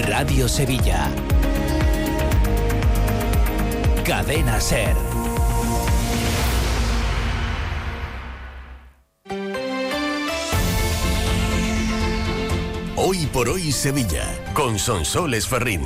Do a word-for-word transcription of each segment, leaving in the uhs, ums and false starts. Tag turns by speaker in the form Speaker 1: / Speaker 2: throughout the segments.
Speaker 1: Radio Sevilla. Cadena SER. Hoy por hoy Sevilla, con Sonsoles Ferrín.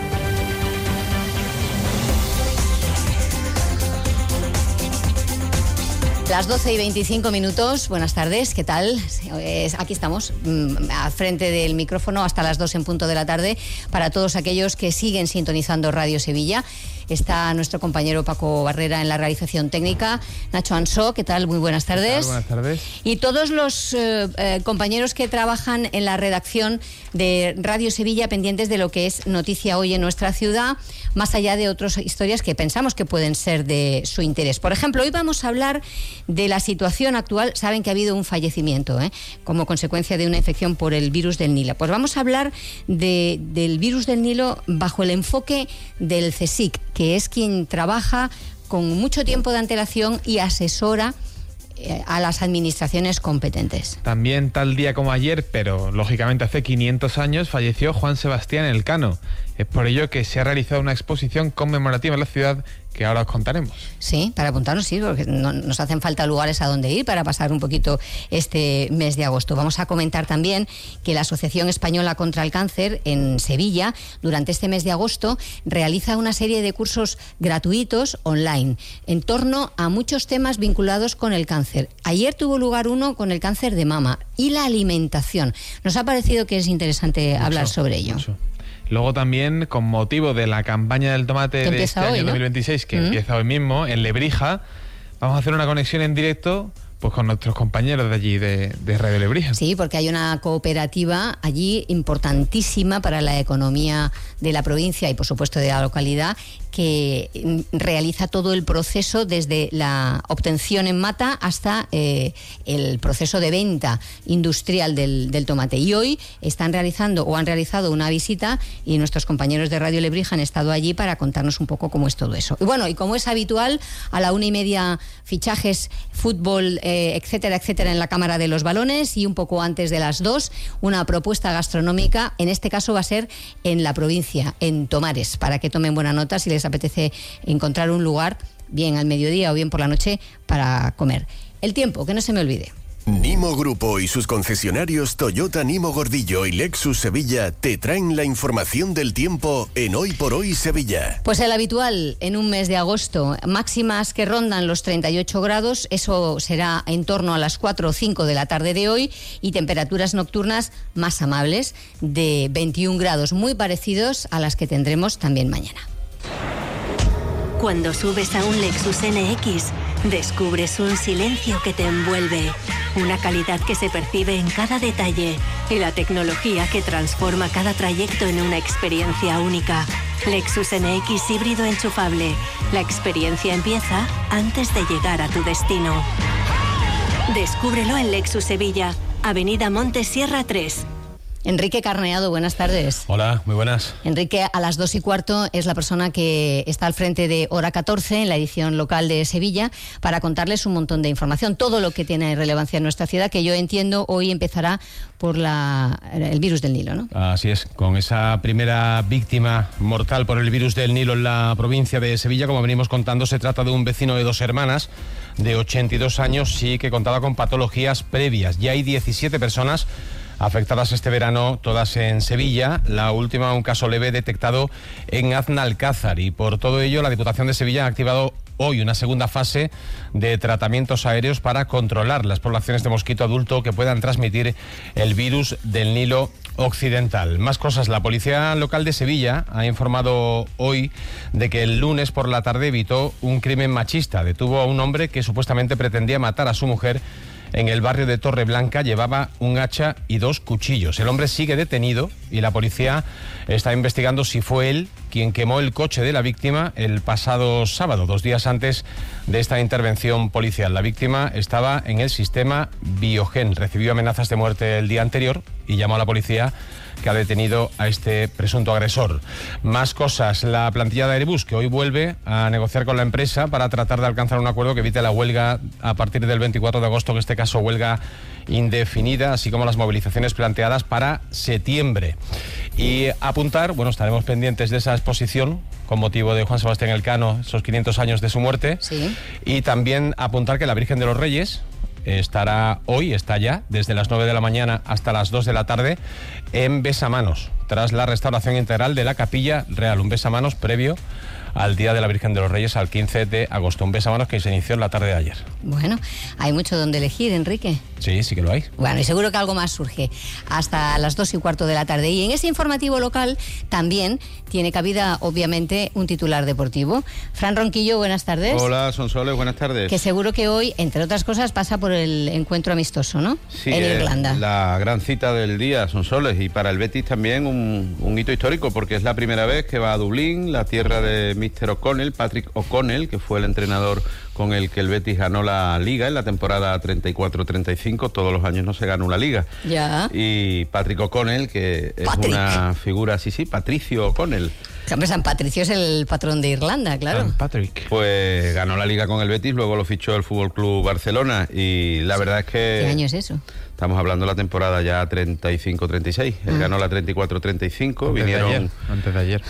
Speaker 2: Las doce y veinticinco minutos, buenas tardes, ¿qué tal? Aquí estamos, al frente del micrófono hasta las dos en punto de la tarde, para todos aquellos que siguen sintonizando Radio Sevilla. Está nuestro compañero Paco Barrera en la realización técnica, Nacho Ansó, ¿qué tal? Muy buenas tardes.
Speaker 3: Buenas tardes.
Speaker 2: Y todos los eh, eh, compañeros que trabajan en la redacción de Radio Sevilla, pendientes de lo que es noticia hoy en nuestra ciudad, más allá de otras historias que pensamos que pueden ser de su interés. Por ejemplo, hoy vamos a hablar de la situación actual. Saben que ha habido un fallecimiento ¿eh? como consecuencia de una infección por el virus del Nilo. Pues vamos a hablar de, del virus del Nilo bajo el enfoque del CSIC, que es quien trabaja con mucho tiempo de antelación y asesora eh, a las administraciones competentes.
Speaker 3: También tal día como ayer, pero lógicamente hace quinientos años, falleció Juan Sebastián Elcano. Es por ello que se ha realizado una exposición conmemorativa en la ciudad que ahora os contaremos.
Speaker 2: Sí, para apuntarnos, sí, porque no, nos hacen falta lugares a donde ir para pasar un poquito este mes de agosto. Vamos a comentar también que la Asociación Española contra el Cáncer en Sevilla, durante este mes de agosto, realiza una serie de cursos gratuitos online en torno a muchos temas vinculados con el cáncer. Ayer tuvo lugar uno con el cáncer de mama y la alimentación. Nos ha parecido que es interesante mucho, hablar sobre ello. Mucho.
Speaker 3: Luego también, con motivo de la campaña del tomate de este hoy, año, ¿no? dos mil veintiséis, que ¿Mm? empieza hoy mismo, en Lebrija, vamos a hacer una conexión en directo pues con nuestros compañeros de allí, de, de Radio Lebrija.
Speaker 2: Sí, porque hay una cooperativa allí importantísima para la economía de la provincia y, por supuesto, de la localidad, que realiza todo el proceso desde la obtención en mata hasta eh, el proceso de venta industrial del, del tomate. Y hoy están realizando o han realizado una visita y nuestros compañeros de Radio Lebrija han estado allí para contarnos un poco cómo es todo eso. Y bueno, y como es habitual, a la una y media fichajes, fútbol, eh, etcétera, etcétera, en la Cámara de los Balones, y un poco antes de las dos, una propuesta gastronómica. En este caso va a ser en la provincia, en Tomares, para que tomen buena nota si les apetece encontrar un lugar, bien al mediodía o bien por la noche, para comer. El tiempo, que no se me olvide.
Speaker 1: Nimo Grupo y sus concesionarios Toyota Nimo Gordillo y Lexus Sevilla te traen la información del tiempo en Hoy por Hoy Sevilla.
Speaker 2: Pues el habitual en un mes de agosto, máximas que rondan los treinta y ocho grados, eso será en torno a las cuatro o cinco de la tarde de hoy, y temperaturas nocturnas más amables de veintiún grados, muy parecidos a las que tendremos también mañana.
Speaker 4: Cuando subes a un Lexus N X, descubres un silencio que te envuelve, una calidad que se percibe en cada detalle y la tecnología que transforma cada trayecto en una experiencia única. Lexus N X híbrido enchufable. La experiencia empieza antes de llegar a tu destino. Descúbrelo en Lexus Sevilla, Avenida Montes Sierra tres.
Speaker 2: Enrique Carneado, buenas tardes.
Speaker 5: Hola, muy buenas.
Speaker 2: Enrique, a las dos y cuarto es la persona que está al frente de Hora catorce, en la edición local de Sevilla, para contarles un montón de información, todo lo que tiene relevancia en nuestra ciudad, que yo entiendo hoy empezará por la, el virus del Nilo, ¿no?
Speaker 5: Así es, con esa primera víctima mortal por el virus del Nilo en la provincia de Sevilla. Como venimos contando, se trata de un vecino de dos hermanas de ochenta y dos años, sí, que contaba con patologías previas. Ya hay diecisiete personas afectadas este verano, todas en Sevilla. La última, un caso leve detectado en Aznalcázar, y por todo ello la Diputación de Sevilla ha activado hoy una segunda fase de tratamientos aéreos para controlar las poblaciones de mosquito adulto que puedan transmitir el virus del Nilo occidental. Más cosas. La Policía Local de Sevilla ha informado hoy de que el lunes por la tarde evitó un crimen machista. Detuvo a un hombre que supuestamente pretendía matar a su mujer en el barrio de Torreblanca. Llevaba un hacha y dos cuchillos. El hombre sigue detenido y la policía está investigando si fue él quien quemó el coche de la víctima el pasado sábado, dos días antes de esta intervención policial. La víctima estaba en el sistema Biogen, recibió amenazas de muerte el día anterior y llamó a la policía, que ha detenido a este presunto agresor. Más cosas. La plantilla de Airbus, que hoy vuelve a negociar con la empresa para tratar de alcanzar un acuerdo que evite la huelga a partir del veinticuatro de agosto, en este caso huelga indefinida, así como las movilizaciones planteadas para septiembre. Y apuntar, bueno, estaremos pendientes de esa exposición con motivo de Juan Sebastián Elcano, esos quinientos años de su muerte.
Speaker 2: Sí.
Speaker 5: Y también apuntar que la Virgen de los Reyes estará hoy, está ya, desde las nueve de la mañana hasta las dos de la tarde, en Besamanos, tras la restauración integral de la Capilla Real. Un besamanos previo al Día de la Virgen de los Reyes, al quince de agosto. Un besamanos que se inició en la tarde de ayer.
Speaker 2: Bueno, hay mucho donde elegir, Enrique.
Speaker 5: Sí, sí que lo hay.
Speaker 2: Bueno, y seguro que algo más surge hasta las dos y cuarto de la tarde. Y en ese informativo local también tiene cabida, obviamente, un titular deportivo. Fran Ronquillo, buenas tardes.
Speaker 6: Hola, Sonsoles, buenas tardes.
Speaker 2: Que seguro que hoy, entre otras cosas, pasa por el encuentro amistoso, ¿no?
Speaker 6: Sí,
Speaker 2: en Irlanda.
Speaker 6: La gran cita del día, Sonsoles, y para el Betis también un, un hito histórico, porque es la primera vez que va a Dublín, la tierra de míster O'Connell, Patrick O'Connell, que fue el entrenador con el que el Betis ganó la Liga en la temporada treinta y cuatro treinta y cinco. Todos los años no se gana una Liga.
Speaker 2: Ya.
Speaker 6: Y Patrick O'Connell, que es
Speaker 2: Patrick.
Speaker 6: una figura, sí, sí, Patricio O'Connell.
Speaker 2: Hombre, San Patricio es el patrón de Irlanda, claro.
Speaker 3: San Patrick.
Speaker 6: Pues ganó la Liga con el Betis, luego lo fichó el Fútbol Club Barcelona y la verdad es que...
Speaker 2: ¿Qué año es eso?
Speaker 6: Estamos hablando de la temporada ya treinta y cinco treinta y seis. Él
Speaker 2: Ah.
Speaker 6: ganó la treinta y cuatro treinta y cinco.
Speaker 3: Antes
Speaker 6: Vinieron,
Speaker 3: de ayer. Antes de ayer.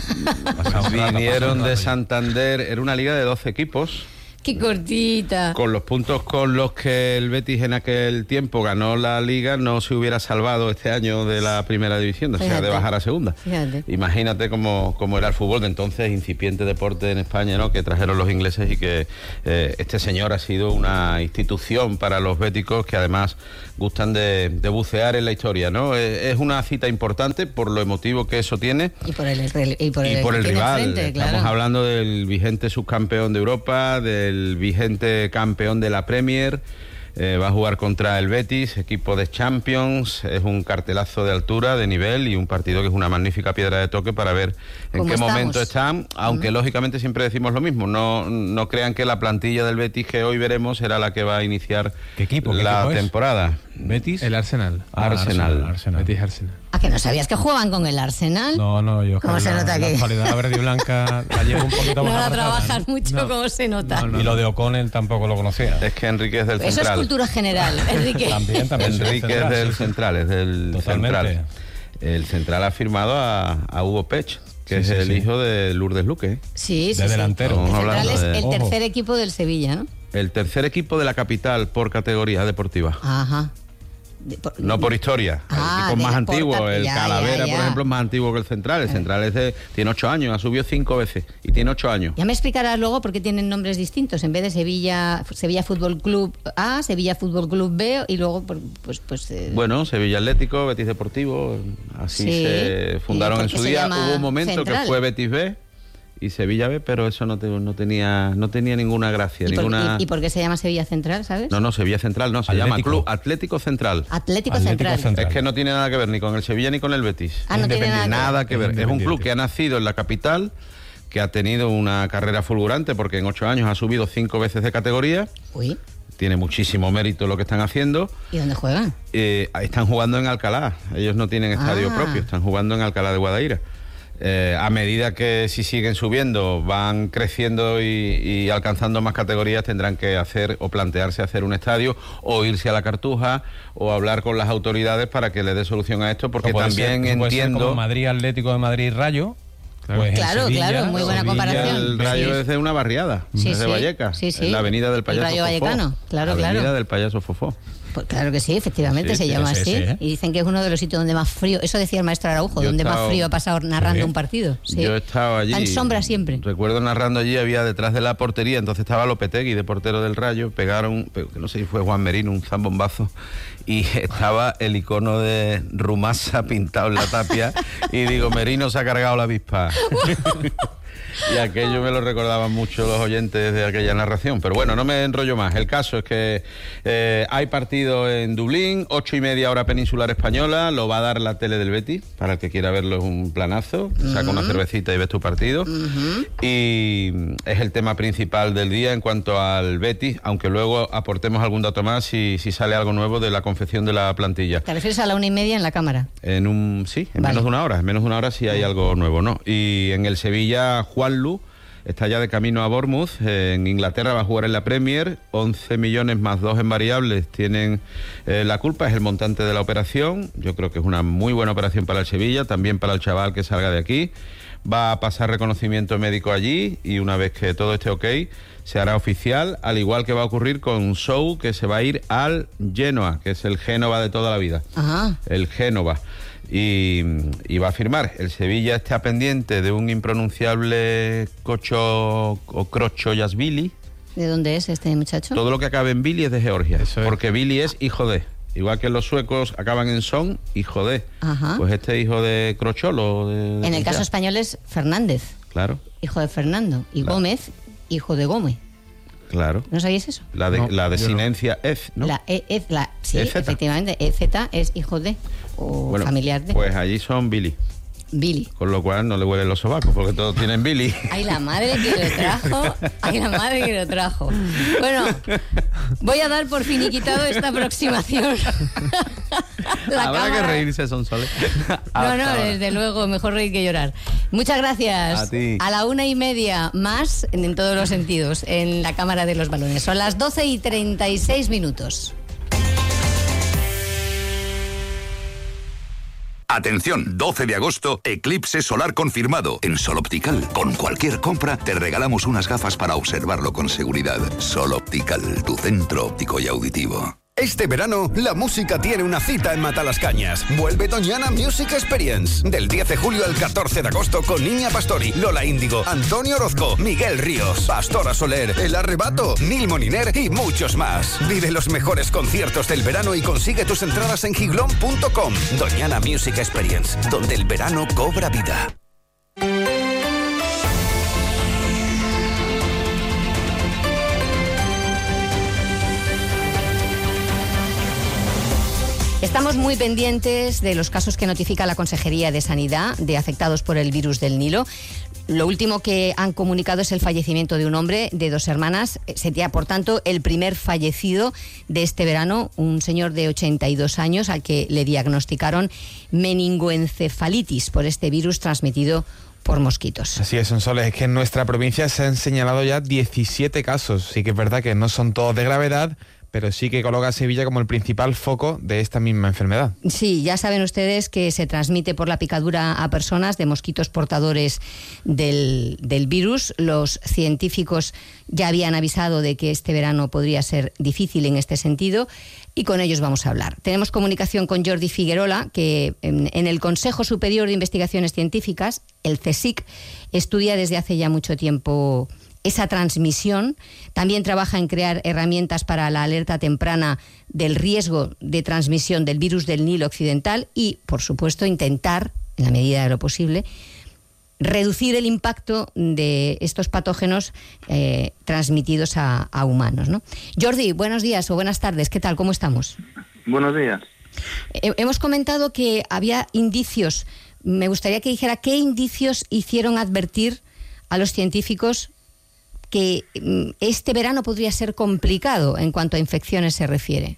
Speaker 6: vinieron de Santander. Era una liga de doce equipos.
Speaker 2: ¡Qué cortita!
Speaker 6: Con los puntos con los que el Betis en aquel tiempo ganó la Liga, no se hubiera salvado este año de la primera división, o sea,
Speaker 2: Fíjate.
Speaker 6: de bajar a segunda.
Speaker 2: Fíjate.
Speaker 6: Imagínate cómo, cómo era el fútbol de entonces, incipiente deporte en España, ¿no? Que trajeron los ingleses y que eh, este señor ha sido una institución para los béticos que además gustan de, de bucear en la historia, ¿no? Es, es una cita importante por lo emotivo que eso tiene.
Speaker 2: Y por el, y por el,
Speaker 6: Y por el
Speaker 2: que tiene
Speaker 6: rival,
Speaker 2: enfrente,
Speaker 6: estamos
Speaker 2: claro.
Speaker 6: hablando del vigente subcampeón de Europa, del vigente campeón de la Premier, eh, va a jugar contra el Betis, equipo de Champions, es un cartelazo de altura, de nivel y un partido que es una magnífica piedra de toque para ver en
Speaker 2: ¿Cómo
Speaker 6: qué
Speaker 2: estamos?
Speaker 6: momento están, aunque uh-huh. lógicamente siempre decimos lo mismo, no, no crean que la plantilla del Betis que hoy veremos será la que va a iniciar
Speaker 5: ¿Qué equipo? ¿Qué
Speaker 6: la
Speaker 5: equipo es?
Speaker 6: temporada.
Speaker 5: ¿Betis?
Speaker 3: El Arsenal.
Speaker 6: Ah, Arsenal.
Speaker 5: Arsenal, Arsenal.
Speaker 3: Betis Arsenal.
Speaker 2: ¿A que no sabías que jugaban con el Arsenal?
Speaker 5: No, no, yo...
Speaker 2: ¿Cómo se
Speaker 5: la,
Speaker 2: nota
Speaker 5: la
Speaker 2: que...?
Speaker 5: actualidad, la verde y blanca la llevo un poquito
Speaker 2: No
Speaker 5: más
Speaker 2: la
Speaker 5: avanzada,
Speaker 2: trabajas
Speaker 5: ¿no?
Speaker 2: mucho,
Speaker 3: No.
Speaker 2: como se nota.
Speaker 3: No, no.
Speaker 5: Y lo de O'Connell tampoco lo conocía.
Speaker 6: Es que Enrique es del
Speaker 2: Eso
Speaker 6: central.
Speaker 2: es cultura general, Enrique.
Speaker 5: También, también.
Speaker 6: Enrique es del central, es del
Speaker 5: Totalmente.
Speaker 6: central. El central ha firmado a, a Hugo Pech, que
Speaker 5: Sí,
Speaker 6: es
Speaker 5: sí,
Speaker 6: el
Speaker 5: sí.
Speaker 6: hijo de Lourdes Luque.
Speaker 2: Sí, sí,
Speaker 5: De
Speaker 2: sí.
Speaker 5: delantero.
Speaker 2: El
Speaker 6: Estamos
Speaker 2: central
Speaker 6: hablando
Speaker 2: es
Speaker 6: de-
Speaker 2: el
Speaker 5: Ojo.
Speaker 2: tercer equipo del Sevilla, ¿no?
Speaker 6: El tercer equipo de la capital por categoría deportiva.
Speaker 2: Ajá. De- por-
Speaker 6: No por historia.
Speaker 2: Ah,
Speaker 6: el equipo
Speaker 2: de
Speaker 6: más
Speaker 2: la por
Speaker 6: antiguo,
Speaker 2: cap-
Speaker 6: el
Speaker 2: ya,
Speaker 6: Calavera,
Speaker 2: ya, ya.
Speaker 6: por ejemplo, es más antiguo que el central. El central es de, tiene ocho años, ha subido cinco veces y tiene ocho años.
Speaker 2: Ya me explicarás luego por qué tienen nombres distintos. En vez de Sevilla, Sevilla Fútbol Club A, Sevilla Fútbol Club B y luego, por- pues... pues eh,
Speaker 6: Bueno, Sevilla Atlético, Betis Deportivo, así
Speaker 2: Sí.
Speaker 6: se fundaron
Speaker 2: ¿Y
Speaker 6: en
Speaker 2: por qué
Speaker 6: su
Speaker 2: se
Speaker 6: día.
Speaker 2: llama
Speaker 6: Hubo un momento
Speaker 2: Central?
Speaker 6: que fue Betis B y Sevilla B, pero eso no, te- no tenía no tenía ninguna gracia,
Speaker 2: ¿y, por,
Speaker 6: ninguna...
Speaker 2: y- y por qué se llama Sevilla Central, sabes?
Speaker 6: No, no, Sevilla Central no, se llama
Speaker 5: Atlético.
Speaker 6: Club Atlético Central.
Speaker 2: Atlético,
Speaker 5: Atlético
Speaker 2: Central.
Speaker 5: Central.
Speaker 6: Es que no tiene nada que ver ni con el Sevilla ni con el Betis.
Speaker 2: Ah, no tiene nada que ver.
Speaker 6: Nada que ver. Es un club
Speaker 5: Independiente.
Speaker 6: que ha nacido en la capital, que ha tenido una carrera fulgurante porque en ocho años ha subido cinco veces de categoría.
Speaker 2: Uy,
Speaker 6: Tiene muchísimo mérito lo que están haciendo.
Speaker 2: ¿y dónde juegan?
Speaker 6: Eh, están jugando en Alcalá. Ellos no tienen estadio
Speaker 2: Ah.
Speaker 6: propio, están jugando en Alcalá de Guadaira. Eh, a medida que si siguen subiendo, van creciendo y, y alcanzando más categorías, tendrán que hacer o plantearse hacer un estadio o irse a la Cartuja o hablar con las autoridades para que le dé solución a esto, porque
Speaker 5: O puede
Speaker 6: también
Speaker 5: ser- puede ser
Speaker 6: entiendo...
Speaker 5: como Madrid Atlético de Madrid Rayo.
Speaker 3: Claro.
Speaker 5: Pues en
Speaker 2: Claro,
Speaker 5: Sevilla,
Speaker 2: claro, muy buena
Speaker 5: Sevilla,
Speaker 2: comparación.
Speaker 6: El Rayo
Speaker 2: Sí.
Speaker 6: es de una barriada,
Speaker 2: Sí,
Speaker 6: es de
Speaker 2: sí.
Speaker 6: Vallecas,
Speaker 2: Sí, sí.
Speaker 6: en la avenida del
Speaker 2: El
Speaker 6: Payaso
Speaker 2: Rayo
Speaker 6: Fofó.
Speaker 2: Vallecano, claro,
Speaker 6: la avenida
Speaker 2: claro.
Speaker 6: del Payaso Fofó.
Speaker 2: Pues claro que sí, efectivamente
Speaker 6: Sí,
Speaker 2: se
Speaker 6: sí,
Speaker 2: llama
Speaker 5: sí,
Speaker 2: así.
Speaker 5: sí, ¿eh?
Speaker 2: Y dicen que es uno de los sitios donde más frío, eso decía el maestro Araujo,
Speaker 6: Yo
Speaker 2: donde
Speaker 6: he
Speaker 2: más
Speaker 6: estado-
Speaker 2: frío ha pasado narrando
Speaker 5: Sí.
Speaker 2: un partido. Sí.
Speaker 6: Yo he estado allí.
Speaker 2: Está en sombra siempre.
Speaker 6: Recuerdo narrando allí, había detrás de la portería, entonces estaba Lopetegui, de portero del Rayo, pegaron, pe- no sé si fue Juan Merino, un zambombazo, y estaba el icono de Rumasa pintado en la tapia, y digo, Merino se ha cargado la avispa. Y aquello me lo recordaban mucho los oyentes de aquella narración. Pero bueno, no me enrollo más. El caso es que eh, hay partido en Dublín, ocho y media hora peninsular española. Lo va a dar la tele del Betis. Para el que quiera verlo es un planazo. Saca una cervecita y ves tu partido. Y es el tema principal del día en cuanto al Betis, aunque luego aportemos algún dato más si, si sale algo nuevo de la confección de la plantilla.
Speaker 2: ¿Te refieres a la una y media en la cámara?
Speaker 6: En un sí, en
Speaker 2: Vale.
Speaker 6: menos de una hora, en menos de una hora sí hay algo nuevo, ¿no? Y en el Sevilla, Juanlu está ya de camino a Bournemouth. En Inglaterra va a jugar en la Premier. once millones más dos en variables tienen eh, la culpa, es el montante de la operación. Yo creo que es una muy buena operación para el Sevilla, también para el chaval que salga de aquí. Va a pasar reconocimiento médico allí y una vez que todo esté ok, se hará oficial, al igual que va a ocurrir con Sou, que se va a ir al Genoa, que es el Génova de toda la vida.
Speaker 2: Ajá.
Speaker 6: El Génova. Y, y va a firmar. El Sevilla está pendiente de un impronunciable Cocho o Crocho Yasvili.
Speaker 2: ¿De dónde es este muchacho?
Speaker 6: Todo lo que acabe en Billy es de Georgia,
Speaker 3: Eso es.
Speaker 6: porque Billy es hijo de. Igual que los suecos acaban en son, hijo de.
Speaker 2: Ajá.
Speaker 6: Pues este hijo de Crocholo. De,
Speaker 2: En el caso
Speaker 6: ya.
Speaker 2: español es Fernández,
Speaker 6: Claro,
Speaker 2: hijo de Fernando, y
Speaker 6: Claro.
Speaker 2: Gómez, hijo de Gómez.
Speaker 6: claro.
Speaker 2: ¿No sabéis eso?
Speaker 6: La, de,
Speaker 3: No,
Speaker 6: la
Speaker 3: yo
Speaker 6: desinencia F, ¿no?
Speaker 2: La E, E- la, sí,
Speaker 6: E Z.
Speaker 2: efectivamente, E Z es hijo de o
Speaker 6: Bueno,
Speaker 2: familiar de
Speaker 6: Pues allí son Billy,
Speaker 2: Billy.
Speaker 6: con lo cual no le huelen los sobacos, porque todos tienen Billy.
Speaker 2: Ay, la madre que lo trajo. Ay, la madre que lo trajo. Bueno, voy a dar por finiquitado esta aproximación. La
Speaker 6: Habrá
Speaker 2: cámara-
Speaker 6: que reírse, son soles.
Speaker 2: No, no, desde luego, mejor reír que llorar. Muchas gracias.
Speaker 6: A ti.
Speaker 2: A la una y media más, en, en todos los sentidos, en la Cámara de los Balones. Son las doce y treinta y seis minutos.
Speaker 7: Atención, doce de agosto, eclipse solar confirmado en Sol Optical. Con cualquier compra te regalamos unas gafas para observarlo con seguridad. Sol Optical, tu centro óptico y auditivo.
Speaker 8: Este verano, la música tiene una cita en Matalascañas. Vuelve Doñana Music Experience. Del diez de julio al catorce de agosto con Niña Pastori, Lola Índigo, Antonio Orozco, Miguel Ríos, Pastora Soler, El Arrebato, Nil Moniner y muchos más. Vive los mejores conciertos del verano y consigue tus entradas en giglón punto com. Doñana Music Experience, donde el verano cobra vida.
Speaker 2: Estamos muy pendientes de los casos que notifica la Consejería de Sanidad de afectados por el virus del Nilo. Lo último que han comunicado es el fallecimiento de un hombre de dos hermanas. Sería, por tanto, el primer fallecido de este verano, un señor de ochenta y dos años al que le diagnosticaron meningoencefalitis por este virus transmitido por mosquitos.
Speaker 3: Así es, Sonsoles, es que en nuestra provincia se han señalado ya diecisiete casos. Sí que es verdad que no son todos de gravedad, pero sí que coloca a Sevilla como el principal foco de esta misma enfermedad.
Speaker 2: Sí, ya saben ustedes que se transmite por la picadura a personas de mosquitos portadores del, del virus. Los científicos ya habían avisado de que este verano podría ser difícil en este sentido y con ellos vamos a hablar. Tenemos comunicación con Jordi Figuerola, que en, en el Consejo Superior de Investigaciones Científicas, el CSIC, estudia desde hace ya mucho tiempo esa transmisión. También trabaja en crear herramientas para la alerta temprana del riesgo de transmisión del virus del Nilo Occidental y, por supuesto, intentar, en la medida de lo posible, reducir el impacto de estos patógenos eh, transmitidos a, a humanos, ¿no? Jordi, buenos días o buenas tardes. ¿Qué tal? ¿Cómo estamos?
Speaker 9: Buenos días.
Speaker 2: Eh, hemos comentado que había indicios. Me gustaría que dijera qué indicios hicieron advertir a los científicos que este verano podría ser complicado en cuanto a infecciones se refiere.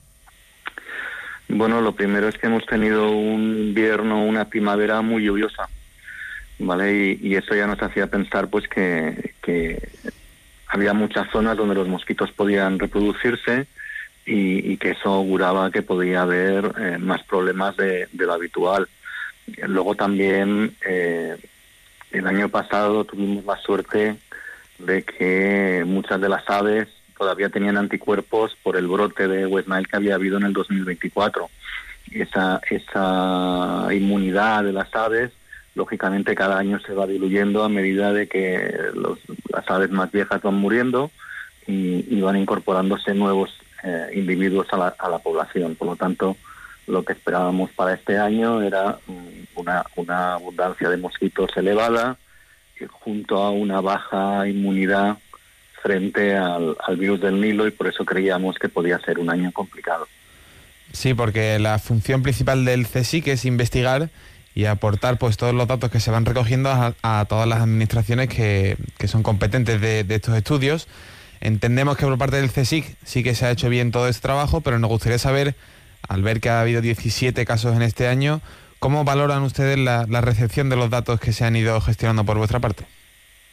Speaker 9: Bueno, lo primero es que hemos tenido un invierno, una primavera muy lluviosa, ¿vale? Y, y eso ya nos hacía pensar pues que, que había muchas zonas donde los mosquitos podían reproducirse y, y que eso auguraba que podía haber eh, más problemas de, de lo habitual. Luego también eh, el año pasado tuvimos la suerte de que muchas de las aves todavía tenían anticuerpos por el brote de West Nile que había habido en el dos mil veinticuatro. Esa, esa inmunidad de las aves, lógicamente, cada año se va diluyendo a medida de que los, las aves más viejas van muriendo y, y van incorporándose nuevos eh, individuos a la, a la población. Por lo tanto, lo que esperábamos para este año era una, una abundancia de mosquitos elevada, junto a una baja inmunidad frente al, al virus del Nilo, y por eso creíamos que podía ser un año complicado.
Speaker 3: Sí, porque la función principal del CSIC es investigar y aportar pues todos los datos que se van recogiendo a, a todas las administraciones que, que son competentes de, de estos estudios. Entendemos que por parte del CSIC sí que se ha hecho bien todo este trabajo, pero nos gustaría saber, al ver que ha habido diecisiete casos en este año, ¿cómo valoran ustedes la, la recepción de los datos que se han ido gestionando por vuestra parte?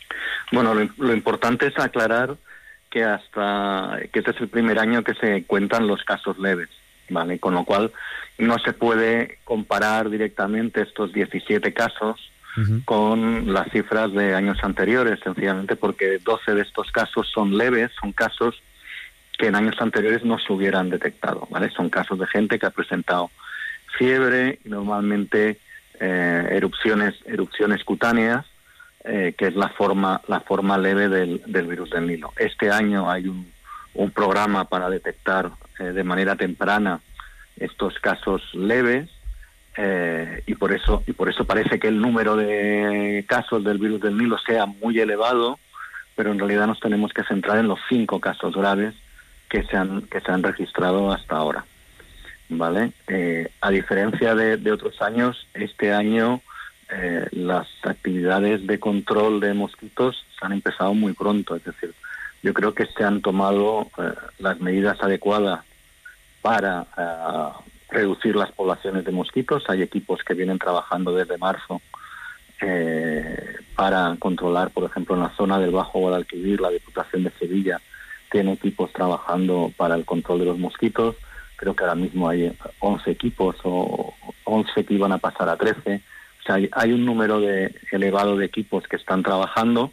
Speaker 9: Bueno, lo, lo importante es aclarar que hasta que este es el primer año que se cuentan los casos leves, ¿vale? Con lo cual no se puede comparar directamente estos diecisiete casos uh-huh. con las cifras de años anteriores, sencillamente porque doce de estos casos son leves, son casos que en años anteriores no se hubieran detectado, ¿vale? Son casos de gente que ha presentado fiebre y normalmente eh, erupciones erupciones cutáneas, eh, que es la forma la forma leve del, del virus del Nilo. Este año hay un, un programa para detectar eh, de manera temprana estos casos leves, eh, y por eso y por eso parece que el número de casos del virus del Nilo sea muy elevado, pero en realidad nos tenemos que centrar en los cinco casos graves que se han que se han registrado hasta ahora, ¿vale? Eh, a diferencia de, de otros años, este año eh, las actividades de control de mosquitos se han empezado muy pronto, es decir, yo creo que se han tomado eh, las medidas adecuadas para uh, reducir las poblaciones de mosquitos. Hay equipos que vienen trabajando desde marzo eh, para controlar, por ejemplo, en la zona del Bajo Guadalquivir, la Diputación de Sevilla tiene equipos trabajando para el control de los mosquitos. Creo que ahora mismo hay once equipos o once que iban a pasar a trece. O sea, hay, hay un número de, elevado de equipos que están trabajando.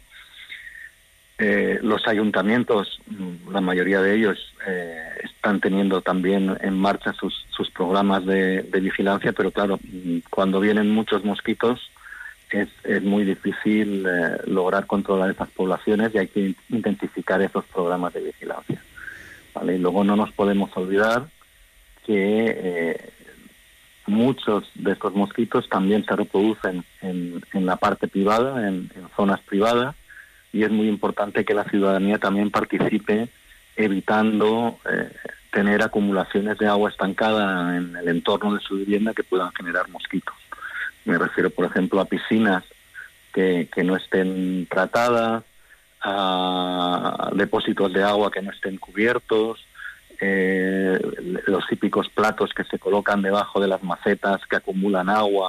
Speaker 9: Eh, los ayuntamientos, la mayoría de ellos eh, están teniendo también en marcha sus, sus programas de, de vigilancia, pero claro, cuando vienen muchos mosquitos es, es muy difícil eh, lograr controlar esas poblaciones y hay que intensificar esos programas de vigilancia, ¿vale? Y luego no nos podemos olvidar que eh, muchos de estos mosquitos también se reproducen en, en la parte privada, en, en zonas privadas, y es muy importante que la ciudadanía también participe evitando eh, tener acumulaciones de agua estancada en el entorno de su vivienda que puedan generar mosquitos. Me refiero, por ejemplo, a piscinas que, que no estén tratadas, a depósitos de agua que no estén cubiertos, eh, los típicos platos que se colocan debajo de las macetas que acumulan agua,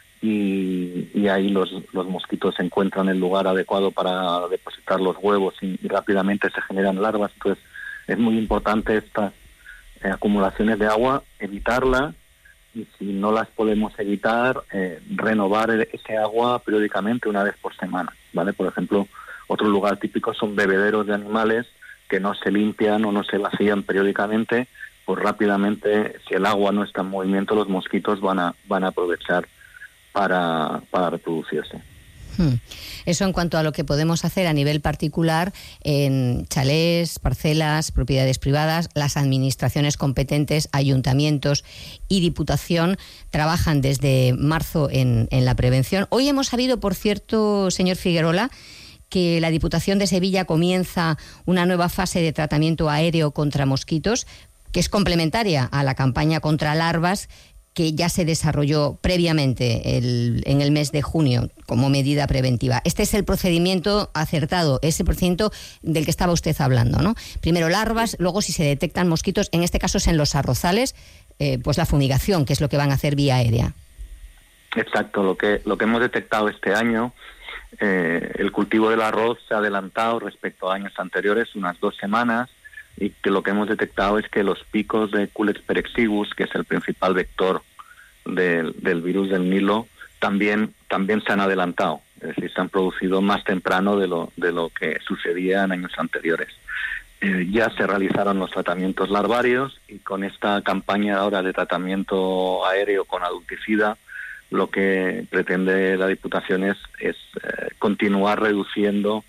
Speaker 9: Y, y ahí los, los mosquitos encuentran el lugar adecuado para depositar los huevos y, y rápidamente se generan larvas. Entonces es muy importante estas eh, acumulaciones de agua, evitarlas, y si no las podemos evitar, eh, renovar ese agua periódicamente una vez por semana, ¿vale? Por ejemplo, otro lugar típico son bebederos de animales que no se limpian o no se vacían periódicamente, pues rápidamente, si el agua no está en movimiento, los mosquitos van a, van a aprovechar Para, para reproducirse.
Speaker 2: Hmm. Eso en cuanto a lo que podemos hacer a nivel particular en chalés, parcelas, propiedades privadas. Las administraciones competentes, ayuntamientos y Diputación trabajan desde marzo en, en la prevención. Hoy hemos sabido, por cierto, señor Figuerola, que la Diputación de Sevilla comienza una nueva fase de tratamiento aéreo contra mosquitos, que es complementaria a la campaña contra larvas que ya se desarrolló previamente el, en el mes de junio como medida preventiva. Este es el procedimiento acertado, ese procedimiento del que estaba usted hablando, ¿no? Primero larvas, luego si se detectan mosquitos, en este caso es en los arrozales, eh, pues la fumigación, que es lo que van a hacer vía aérea.
Speaker 9: Exacto, lo que, lo que hemos detectado este año, eh, el cultivo del arroz se ha adelantado respecto a años anteriores, unas dos semanas, y que lo que hemos detectado es que los picos de Culex perexivus, que es el principal vector del, del virus del Nilo, también también se han adelantado, es decir, se han producido más temprano de lo de lo que sucedía en años anteriores. Eh, ya se realizaron los tratamientos larvarios y con esta campaña ahora de tratamiento aéreo con adulticida, lo que pretende la Diputación es, es eh, continuar reduciendo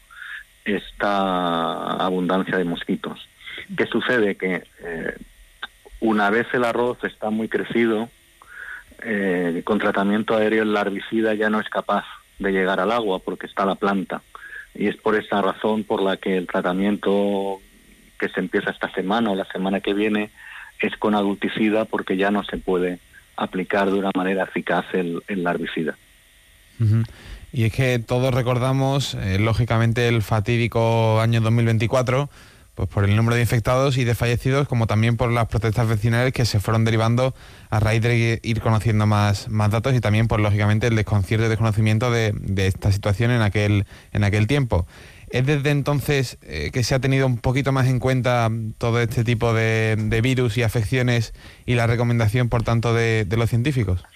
Speaker 9: esta abundancia de mosquitos. ¿Qué sucede? Que eh, una vez el arroz está muy crecido, eh, con tratamiento aéreo el larvicida ya no es capaz de llegar al agua porque está la planta. Y es por esa razón por la que el tratamiento que se empieza esta semana o la semana que viene es con adulticida, porque ya no se puede aplicar de una manera eficaz el, el larvicida.
Speaker 3: Uh-huh. Y es que todos recordamos, eh, lógicamente, el fatídico año dos mil veinticuatro, pues por el número de infectados y de fallecidos, como también por las protestas vecinales que se fueron derivando a raíz de ir conociendo más, más datos, y también, pues lógicamente, el desconcierto y desconocimiento de, de esta situación en aquel, en aquel tiempo. ¿Es desde entonces eh, que se ha tenido un poquito más en cuenta todo este tipo de, de virus y afecciones y la recomendación, por tanto, de, de los científicos?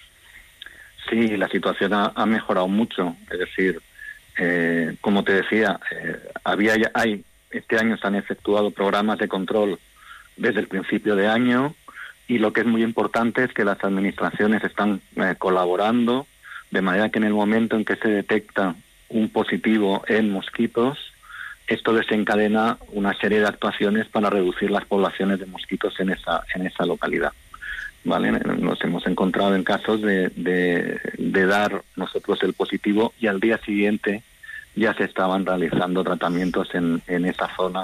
Speaker 9: Sí, la situación ha, ha mejorado mucho. Es decir, eh, como te decía, eh, había ya, hay, este año se han efectuado programas de control desde el principio de año, y lo que es muy importante es que las administraciones están eh, colaborando, de manera que en el momento en que se detecta un positivo en mosquitos, esto desencadena una serie de actuaciones para reducir las poblaciones de mosquitos en esa en esa localidad. ¿Vale? Nos hemos encontrado en casos de, de, de dar nosotros el positivo y al día siguiente ya se estaban realizando tratamientos en, en esa zona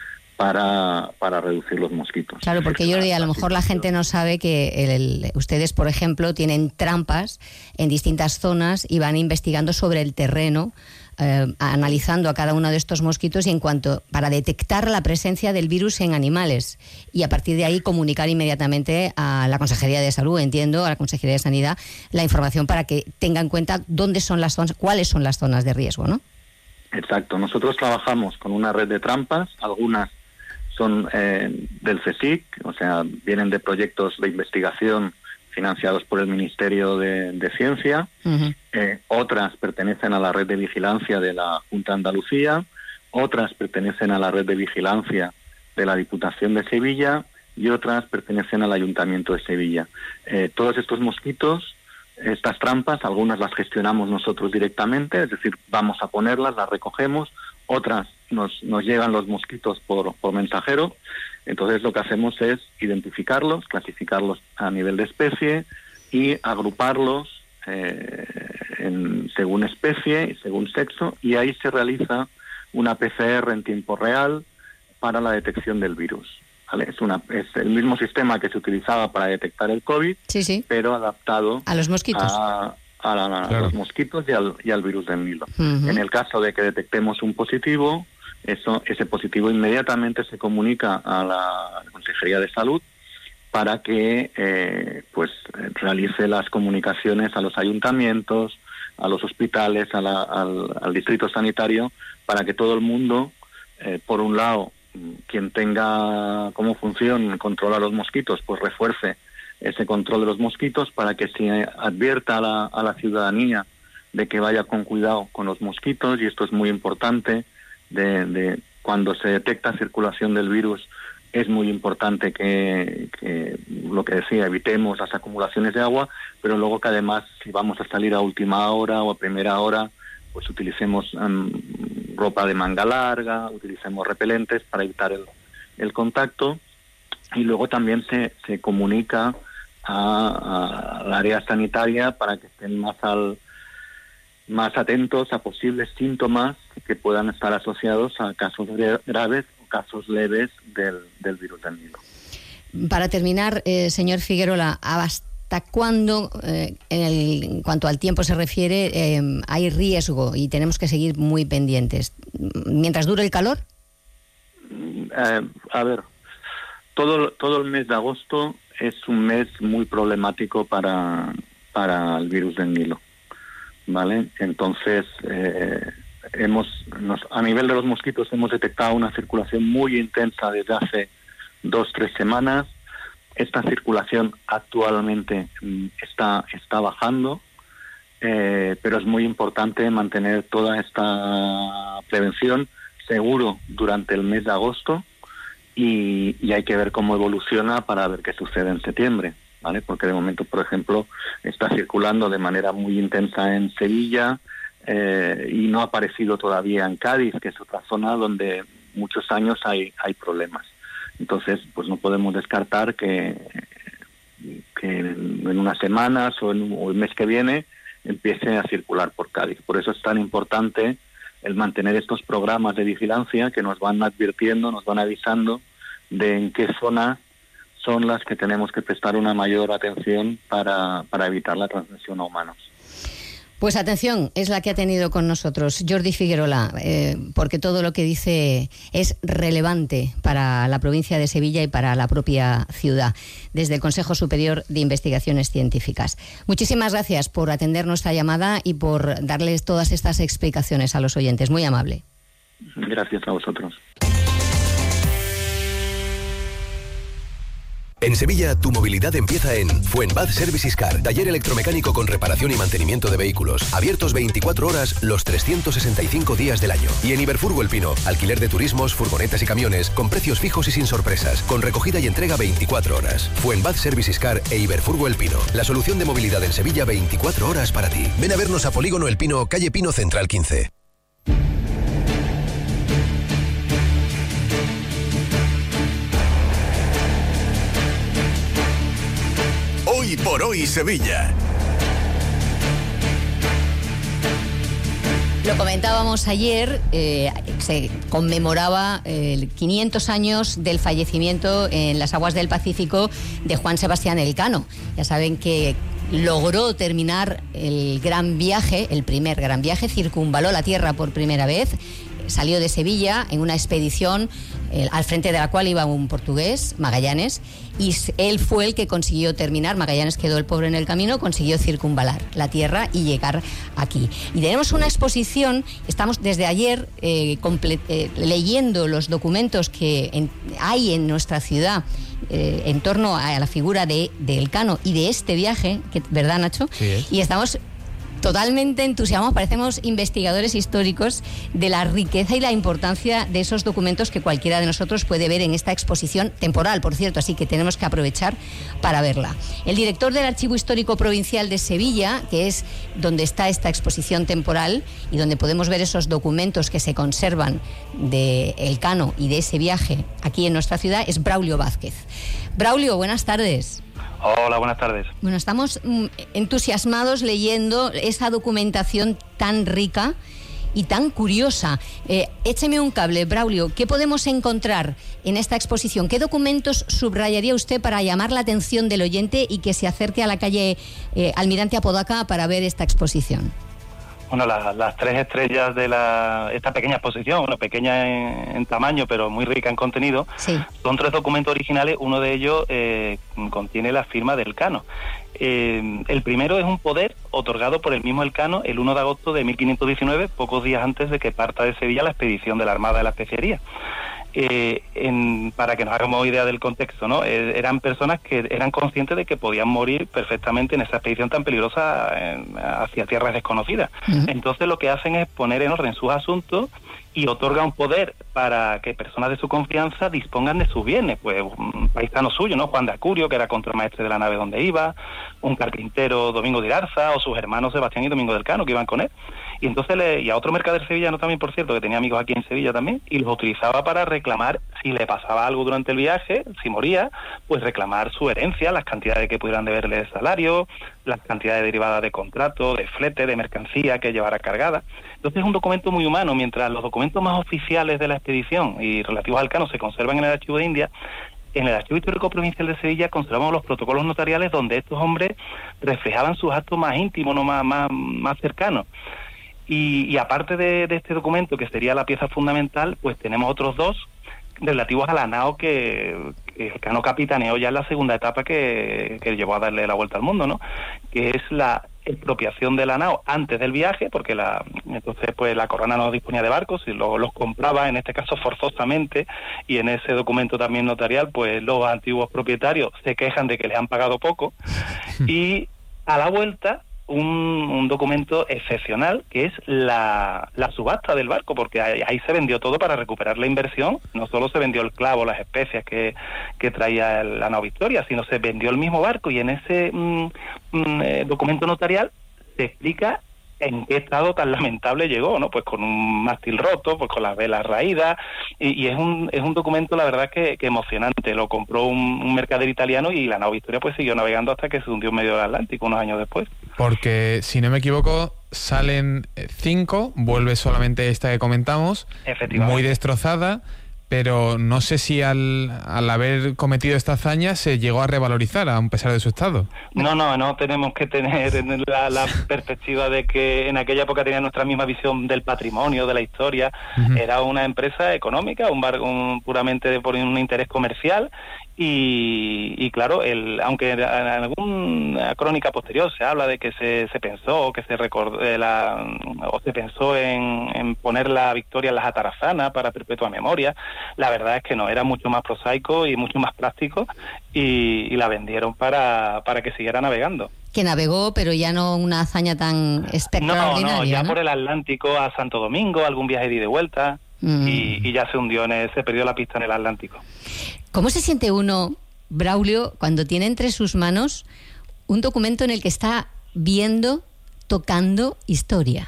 Speaker 9: para, para reducir los mosquitos.
Speaker 2: Claro, porque Jordi, a lo mejor la gente no sabe que el, el, ustedes, por ejemplo, tienen trampas en distintas zonas y van investigando sobre el terreno, eh, analizando a cada uno de estos mosquitos y en cuanto para detectar la presencia del virus en animales y a partir de ahí comunicar inmediatamente a la Consejería de Salud, entiendo, a la Consejería de Sanidad, la información para que tenga en cuenta dónde son las zonas, cuáles son las zonas de riesgo, ¿no?
Speaker 9: Exacto. Nosotros trabajamos con una red de trampas, algunas son eh, del CSIC, o sea, vienen de proyectos de investigación financiados por el Ministerio de, de Ciencia, uh-huh. eh, otras pertenecen a la red de vigilancia de la Junta de Andalucía, otras pertenecen a la red de vigilancia de la Diputación de Sevilla y otras pertenecen al Ayuntamiento de Sevilla. Eh, todos estos mosquitos, estas trampas, algunas las gestionamos nosotros directamente, es decir, vamos a ponerlas, las recogemos, otras nos, nos llegan los mosquitos por, por mensajero. Entonces lo que hacemos es identificarlos, clasificarlos a nivel de especie y agruparlos eh, en, según especie y según sexo, y ahí se realiza una P C R en tiempo real para la detección del virus. ¿Vale? Es, una, es el mismo sistema que se utilizaba para detectar el COVID,
Speaker 2: sí, sí.
Speaker 9: pero adaptado
Speaker 2: a los mosquitos.
Speaker 9: A, a, la, a claro. los mosquitos y al, y al virus del Nilo. Uh-huh. En el caso de que detectemos un positivo, eso, ese positivo inmediatamente se comunica a la Consejería de Salud para que eh, pues realice las comunicaciones a los ayuntamientos, a los hospitales, a la, al, al distrito sanitario, para que todo el mundo, eh, por un lado, quien tenga como función controlar los mosquitos, pues refuerce ese control de los mosquitos para que se advierta a la, a la ciudadanía de que vaya con cuidado con los mosquitos, y esto es muy importante. De, de cuando se detecta circulación del virus es muy importante que, que lo que decía, evitemos las acumulaciones de agua, pero luego que además si vamos a salir a última hora o a primera hora, pues utilicemos um, ropa de manga larga, utilicemos repelentes para evitar el, el contacto, y luego también se, se comunica a, a la área sanitaria para que estén más al más atentos a posibles síntomas que puedan estar asociados a casos graves o casos leves del, del virus del Nilo.
Speaker 2: Para terminar, eh, señor Figuerola, ¿hasta cuándo, eh, en, el, en cuanto al tiempo se refiere, eh, hay riesgo y tenemos que seguir muy pendientes? ¿Mientras dure el calor?
Speaker 9: Eh, a ver, todo, todo el mes de agosto es un mes muy problemático para, para el virus del Nilo. ¿Vale? Entonces, eh, hemos nos, a nivel de los mosquitos hemos detectado una circulación muy intensa desde hace dos, tres semanas. Esta circulación actualmente mm, está, está bajando, eh, pero es muy importante mantener toda esta prevención seguro durante el mes de agosto, y, y hay que ver cómo evoluciona para ver qué sucede en septiembre. ¿Vale? Porque de momento, por ejemplo, está circulando de manera muy intensa en Sevilla eh, y no ha aparecido todavía en Cádiz, que es otra zona donde muchos años hay hay problemas. Entonces, pues no podemos descartar que, que en unas semanas o en o el mes que viene empiece a circular por Cádiz. Por eso es tan importante el mantener estos programas de vigilancia que nos van advirtiendo, nos van avisando de en qué zonas son las que tenemos que prestar una mayor atención para, para evitar la transmisión a humanos.
Speaker 2: Pues atención, es la que ha tenido con nosotros Jordi Figuerola, eh, porque todo lo que dice es relevante para la provincia de Sevilla y para la propia ciudad, desde el Consejo Superior de Investigaciones Científicas. Muchísimas gracias por atender nuestra llamada y por darles todas estas explicaciones a los oyentes. Muy amable.
Speaker 9: Gracias a vosotros.
Speaker 8: En Sevilla, tu movilidad empieza en Fuenbad Services Car, taller electromecánico con reparación y mantenimiento de vehículos. Abiertos veinticuatro horas, los trescientos sesenta y cinco días del año. Y en Iberfurgo El Pino, alquiler de turismos, furgonetas y camiones, con precios fijos y sin sorpresas, con recogida y entrega veinticuatro horas. Fuenbad Services Car e Iberfurgo El Pino, la solución de movilidad en Sevilla veinticuatro horas para ti. Ven a vernos a Polígono El Pino, calle Pino Central quince.
Speaker 1: Hoy por hoy Sevilla.
Speaker 2: Lo comentábamos ayer, eh, se conmemoraba eh, quinientos años del fallecimiento en las aguas del Pacífico de Juan Sebastián Elcano. Ya saben que logró terminar el gran viaje, el primer gran viaje, circunvaló la Tierra por primera vez. Salió de Sevilla en una expedición eh, al frente de la cual iba un portugués, Magallanes, y él fue el que consiguió terminar. Magallanes quedó el pobre en el camino, consiguió circunvalar la Tierra y llegar aquí. Y tenemos una exposición, estamos desde ayer eh, comple- eh, leyendo los documentos que en, hay en nuestra ciudad eh, en torno a la figura de, de Elcano y de este viaje, que, ¿verdad, Nacho?
Speaker 3: Sí es.
Speaker 2: Y estamos totalmente entusiasmados, parecemos investigadores históricos de la riqueza y la importancia de esos documentos que cualquiera de nosotros puede ver en esta exposición temporal, por cierto, así que tenemos que aprovechar para verla. El director del Archivo Histórico Provincial de Sevilla, que es donde está esta exposición temporal y donde podemos ver esos documentos que se conservan de Elcano y de ese viaje aquí en nuestra ciudad, es Braulio Vázquez. Braulio, buenas tardes.
Speaker 10: Hola, buenas tardes.
Speaker 2: Bueno, estamos mm, entusiasmados leyendo esa documentación tan rica y tan curiosa. Eh, écheme un cable, Braulio. ¿Qué podemos encontrar en esta exposición? ¿Qué documentos subrayaría usted para llamar la atención del oyente y que se acerque a la calle eh, Almirante Apodaca para ver esta exposición?
Speaker 10: Bueno, la, las tres estrellas de la, esta pequeña exposición, bueno, pequeña en, en tamaño, pero muy rica en contenido,
Speaker 2: sí.
Speaker 10: Son tres documentos originales. Uno de ellos eh, contiene la firma de Elcano. Eh, el primero es un poder otorgado por el mismo Elcano el uno de agosto de mil quinientos diecinueve, pocos días antes de que parta de Sevilla la expedición de la Armada de la Especería. Eh, en, para que nos hagamos idea del contexto, ¿no? Eh, eran personas que eran conscientes de que podían morir perfectamente en esa expedición tan peligrosa en, hacia tierras desconocidas. Uh-huh. Entonces lo que hacen es poner en orden sus asuntos y otorga un poder para que personas de su confianza dispongan de sus bienes. Pues un paisano suyo, ¿no? Juan de Acurio, que era contramaestre de la nave donde iba, un carpintero, Domingo de Irarza, o sus hermanos Sebastián y Domingo del Cano, que iban con él. Y entonces le, y a otro mercader sevillano también, por cierto, que tenía amigos aquí en Sevilla también, y los utilizaba para reclamar, si le pasaba algo durante el viaje, si moría, pues reclamar su herencia, las cantidades que pudieran deberle de salario, las cantidades derivadas de contrato, de flete, de mercancía que llevara cargada. Entonces es un documento muy humano. Mientras los documentos más oficiales de la expedición y relativos al Elcano se conservan en el Archivo de India, en el Archivo Histórico Provincial de Sevilla conservamos los protocolos notariales donde estos hombres reflejaban sus actos más íntimos, no más, más, más cercanos. Y, y aparte de, de este documento, que sería la pieza fundamental, pues tenemos otros dos relativos a la nao que, que Elcano capitaneó ya en la segunda etapa que, que llevó a darle la vuelta al mundo, ¿no? Que es la expropiación de la nao antes del viaje, porque la entonces pues la corona no disponía de barcos y lo, los compraba, en este caso forzosamente, y en ese documento también notarial, pues los antiguos propietarios se quejan de que les han pagado poco, y a la vuelta Un, un documento excepcional que es la, la subasta del barco, porque ahí, ahí se vendió todo para recuperar la inversión. No solo se vendió el clavo, las especias que, que traía el, la nao Victoria, sino se vendió el mismo barco, y en ese mm, mm, eh, documento notarial se explica en qué estado tan lamentable llegó, ¿no? Pues con un mástil roto, pues con las velas raídas, y, y es un es un documento, la verdad, que, que emocionante. Lo compró un, un mercader italiano, y la nao Victoria pues siguió navegando hasta que se hundió en medio del Atlántico unos años después.
Speaker 3: Porque, si no me equivoco, salen cinco, vuelve solamente esta que comentamos, muy destrozada, pero no sé si al, al haber cometido esta hazaña se llegó a revalorizar a pesar de su estado.
Speaker 10: No, no, no tenemos que tener la, la perspectiva de que en aquella época tenía nuestra misma visión del patrimonio, de la historia. Uh-huh. Era una empresa económica, un barco un, puramente por un interés comercial, Y, y claro, el, aunque en alguna crónica posterior se habla de que se, se pensó, que se recordó, eh, la, o se pensó en, en poner la victoria en las atarazanas para perpetua memoria, la verdad es que no, era mucho más prosaico y mucho más práctico, y, y la vendieron para, para que siguiera navegando.
Speaker 2: Que navegó, pero ya no una hazaña tan extraordinaria.
Speaker 10: No, no, ya
Speaker 2: ¿no?
Speaker 10: por el Atlántico a Santo Domingo, algún viaje de ida y vuelta, mm. y, y ya se hundió, en el, se perdió la pista en el Atlántico.
Speaker 2: ¿Cómo se siente uno, Braulio, cuando tiene entre sus manos un documento en el que está viendo, tocando historia?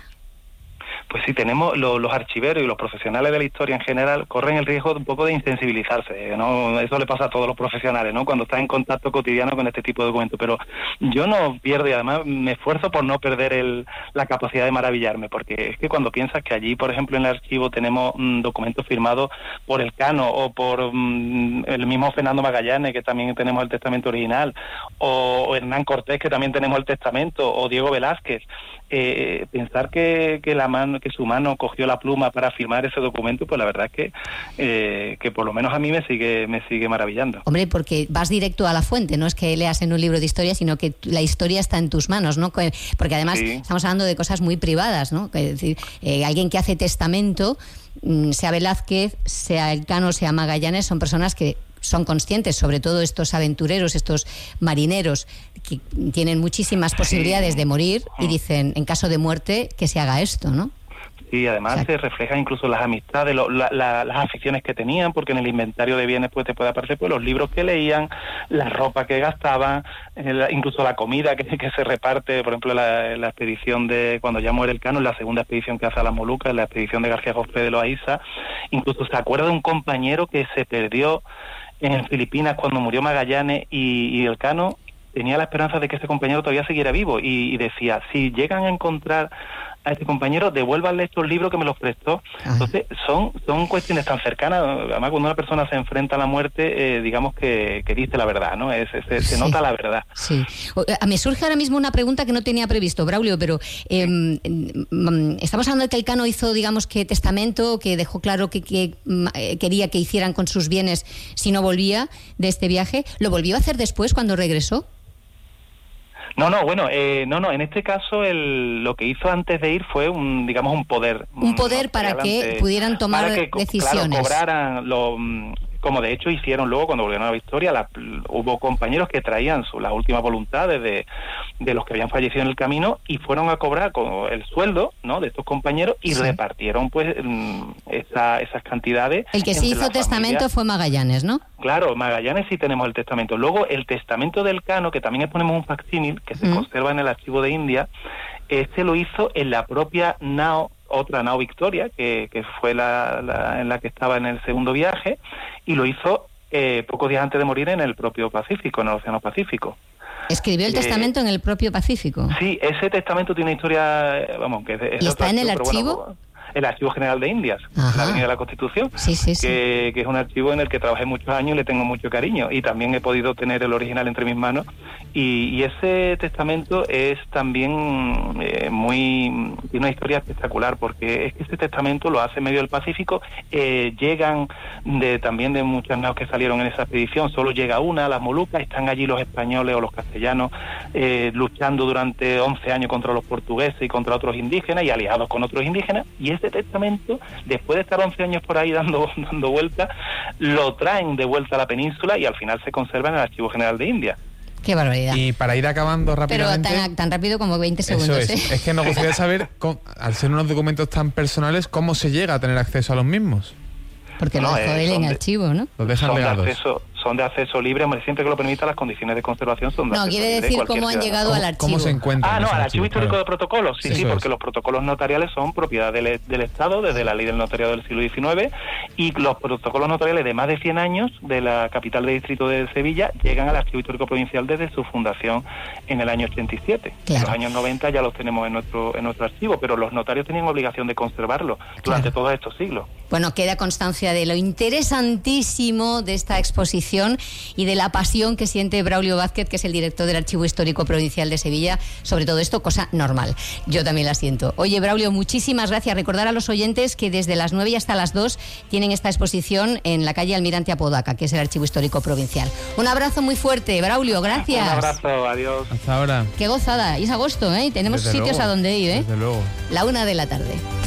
Speaker 10: Pues sí, tenemos lo, los archiveros y los profesionales de la historia en general corren el riesgo de un poco de insensibilizarse, ¿no? Eso le pasa a todos los profesionales, ¿no? Cuando están en contacto cotidiano con este tipo de documentos, pero yo no pierdo, y además me esfuerzo por no perder el, la capacidad de maravillarme, porque es que cuando piensas que allí, por ejemplo, en el archivo tenemos mm, documentos firmados por Elcano o por mm, el mismo Fernando Magallanes, que también tenemos el testamento original, o, o Hernán Cortés, que también tenemos el testamento, o Diego Velázquez, eh, pensar que, que la mano que su mano cogió la pluma para firmar ese documento, pues la verdad es que eh, que por lo menos a mí me sigue me sigue maravillando.
Speaker 2: Hombre, porque vas directo a la fuente, no es que leas en un libro de historia, sino que la historia está en tus manos, ¿no? Porque además sí. Estamos hablando de cosas muy privadas, ¿no? Es decir, eh, alguien que hace testamento, sea Velázquez, sea Elcano, sea Magallanes, son personas que son conscientes, sobre todo estos aventureros, estos marineros, que tienen muchísimas posibilidades sí. de morir, y dicen, en caso de muerte, que se haga esto, ¿no?
Speaker 10: Y además Exacto. se refleja incluso las amistades, lo, la, la, las aficiones que tenían, porque en el inventario de bienes pues te puede aparecer pues los libros que leían, la ropa que gastaban, el, incluso la comida que, que se reparte, por ejemplo la, la expedición de cuando ya muere Elcano, en la segunda expedición que hace a las Molucas, la expedición de García José de Loaiza, incluso se acuerda de un compañero que se perdió en Filipinas cuando murió Magallanes, y, y Elcano tenía la esperanza de que ese compañero todavía siguiera vivo, y, y decía, si llegan a encontrar a este compañero, devuélvanle estos libros que me los prestó. Ajá. Entonces, son son cuestiones tan cercanas, además cuando una persona se enfrenta a la muerte, eh, digamos que, que dice la verdad, ¿no? Es, es, se sí. nota la verdad.
Speaker 2: Sí. Me surge ahora mismo una pregunta que no tenía previsto, Braulio, pero eh, estamos hablando de que Elcano hizo, digamos, que testamento, que dejó claro que, que eh, quería que hicieran con sus bienes si no volvía de este viaje. ¿Lo volvió a hacer después, cuando regresó?
Speaker 10: No, no, bueno, eh, no, no, en este caso el, lo que hizo antes de ir fue un, digamos, un poder.
Speaker 2: Un poder ¿no? para adelante, que pudieran tomar para que, decisiones.
Speaker 10: Claro, cobraran lo... como de hecho hicieron luego cuando volvieron a la Victoria, la, hubo compañeros que traían su, las últimas voluntades de, de los que habían fallecido en el camino, y fueron a cobrar con el sueldo, ¿no?, de estos compañeros, y sí. repartieron pues esa, esas cantidades.
Speaker 2: El que sí hizo testamento familia. Fue Magallanes, ¿no?
Speaker 10: Claro, Magallanes sí tenemos el testamento. Luego el testamento del Elcano, que también ponemos un facsímil que se mm. conserva en el archivo de India, este lo hizo en la propia nao, otra nao Victoria, que, que fue la, la en la que estaba en el segundo viaje, y lo hizo eh, pocos días antes de morir en el propio Pacífico, en el Océano Pacífico.
Speaker 2: ¿Escribió el eh, testamento en el propio Pacífico?
Speaker 10: Sí, ese testamento tiene una historia, vamos, que es, es
Speaker 2: ¿Y está en el archivo?
Speaker 10: Bueno, el Archivo General de Indias,
Speaker 2: Ajá.
Speaker 10: la Avenida de la Constitución,
Speaker 2: sí, sí, sí.
Speaker 10: Que, que es un archivo en el que trabajé muchos años y le tengo mucho cariño, y también he podido tener el original entre mis manos, y, y ese testamento es también eh, muy, tiene una historia espectacular, porque es que ese testamento lo hace en medio del Pacífico, eh, llegan de también de muchas naves que salieron en esa expedición, solo llega una, las Molucas, están allí los españoles o los castellanos eh, luchando durante once años contra los portugueses y contra otros indígenas, y aliados con otros indígenas, y ese testamento, después de estar once años por ahí dando dando vueltas, lo traen de vuelta a la península, y al final se conserva en el Archivo General de India.
Speaker 2: Qué barbaridad.
Speaker 3: Y para ir acabando rápidamente...
Speaker 2: Pero tan, tan rápido como veinte segundos.
Speaker 3: Eso es.
Speaker 2: ¿eh?
Speaker 3: Es que nos gustaría saber, con, al ser unos documentos tan personales, cómo se llega a tener acceso a los mismos.
Speaker 2: Porque no, lo dejó eh, él en de, archivo, ¿no?
Speaker 3: Los dejan
Speaker 10: son
Speaker 3: legados.
Speaker 10: De acceso, son de acceso libre, siempre que lo permita, las condiciones de conservación son de
Speaker 2: no,
Speaker 10: acceso
Speaker 2: libre. No, quiere decir cómo han llegado al archivo.
Speaker 3: ¿Cómo se encuentran?
Speaker 10: Ah, no, al archivo,
Speaker 3: archivo
Speaker 10: histórico
Speaker 3: claro.
Speaker 10: de protocolos. Sí, Eso sí, porque es. Los protocolos notariales son propiedad del, del Estado, desde la ley del notariado del siglo diecinueve, y los protocolos notariales de más de cien años de la capital de distrito de Sevilla llegan al Archivo Histórico Provincial desde su fundación en el año ochenta y siete. Claro. En los años noventa ya los tenemos en nuestro en nuestro archivo, pero los notarios tenían obligación de conservarlo durante claro. todos estos siglos.
Speaker 2: Bueno, queda constancia de lo interesantísimo de esta exposición exposición y de la pasión que siente Braulio Vázquez, que es el director del Archivo Histórico Provincial de Sevilla, sobre todo esto, cosa normal. Yo también la siento. Oye, Braulio, muchísimas gracias. Recordar a los oyentes que desde las nueve y hasta las dos tienen esta exposición en la calle Almirante Apodaca, que es el Archivo Histórico Provincial. Un abrazo muy fuerte, Braulio, gracias.
Speaker 10: Un abrazo, adiós.
Speaker 3: Hasta ahora.
Speaker 2: Qué gozada. Y es agosto, ¿eh? Y tenemos
Speaker 3: Desde
Speaker 2: sitios
Speaker 3: luego,
Speaker 2: a donde ir, ¿eh?
Speaker 3: Desde luego.
Speaker 2: La una de la tarde.